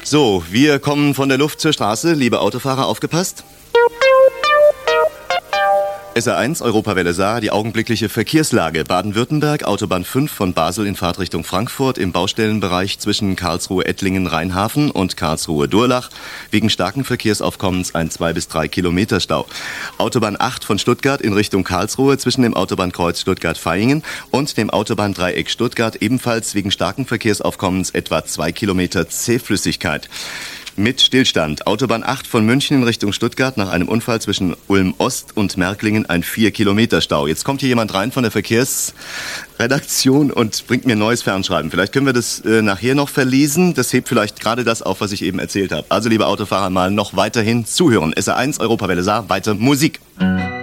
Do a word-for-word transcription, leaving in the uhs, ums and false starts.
So, wir kommen von der Luft zur Straße. Liebe Autofahrer, aufgepasst. S R eins, Europawelle Saar, die augenblickliche Verkehrslage. Baden-Württemberg, Autobahn fünf von Basel in Fahrtrichtung Frankfurt im Baustellenbereich zwischen Karlsruhe-Ettlingen-Rheinhafen und Karlsruhe-Durlach. Wegen starken Verkehrsaufkommens ein zwei bis drei Kilometer Stau. Autobahn acht von Stuttgart in Richtung Karlsruhe zwischen dem Autobahnkreuz Stuttgart-Vaihingen und dem Autobahndreieck Stuttgart ebenfalls wegen starken Verkehrsaufkommens etwa zwei Kilometer Zähflüssigkeit. Mit Stillstand. Autobahn acht von München in Richtung Stuttgart nach einem Unfall zwischen Ulm-Ost und Märklingen ein vier Kilometer Stau. Jetzt kommt hier jemand rein von der Verkehrsredaktion und bringt mir ein neues Fernschreiben. Vielleicht können wir das äh, nachher noch verlesen. Das hebt vielleicht gerade das auf, was ich eben erzählt habe. Also, liebe Autofahrer, mal noch weiterhin zuhören. S R eins, Europawelle Saar, weiter Musik.